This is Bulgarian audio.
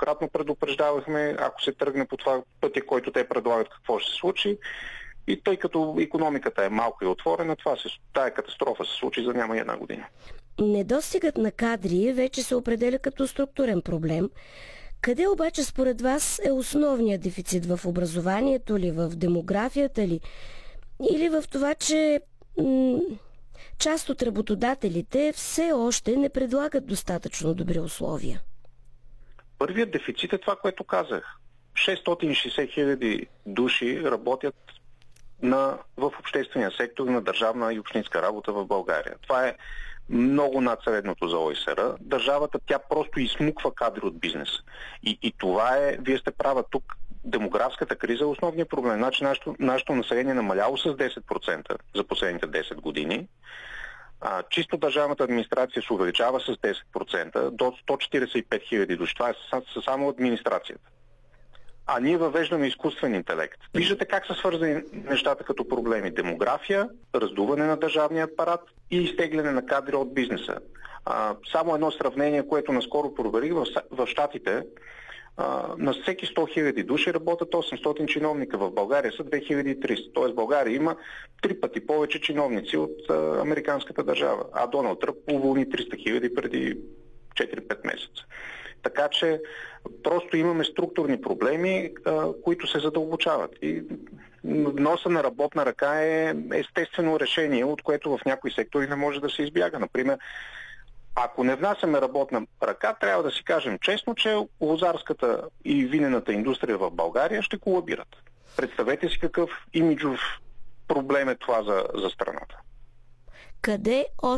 Многократно предупреждавахме, ако се тръгне по това пътя, който те предлагат, какво ще се случи. И тъй като икономиката е малко и отворена, тая катастрофа се случи за няма и една година. Недостигът на кадри вече се определя като структурен проблем. Къде обаче според вас е основният дефицит? В образованието ли, в демографията ли? Или в това, че част от работодателите все още не предлагат достатъчно добри условия? Първият дефицит е това, което казах. 660 хиляди души работят в обществения сектор на държавна и общинска работа в България. Това е много над средното за ОИСР. Държавата, тя просто изсмуква кадри от бизнеса. И това е, вие сте права тук, демографската криза е основният проблем. Значи нашето население е намаляло с 10% за последните 10 години. Чисто държавната администрация се увеличава с 10% до 145 хиляди души. Това е само администрацията. А ние въвеждаме изкуствен интелект. Виждате как са свързани нещата като проблеми. Демография, раздуване на държавния апарат и изтегляне на кадри от бизнеса. Само едно сравнение, което наскоро проверих, в Щатите на всеки 100 хиляди души работят 800 чиновника. В България са 2300. Т.е. в България има 3 пъти повече чиновници от американската държава. А Доналд Тръмп уволни 300 хиляди преди 4-5 месеца. Така че просто имаме структурни проблеми, които се задълбочават. И вноса на работна ръка е естествено решение, от което в някои сектори не може да се избяга. Например, ако не внасяме работна ръка, трябва да си кажем честно, че лозарската и винената индустрия в България ще колабират. Представете си какъв имиджов проблем е това за страната. Къде